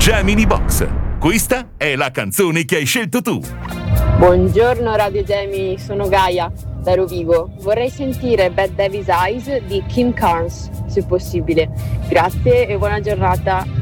Gemini Box. Questa è la canzone che hai scelto tu. Buongiorno Radio Gemini, sono Gaia da Rovigo. Vorrei sentire Bad Davis Eyes di Kim Carnes, se possibile. Grazie e buona giornata.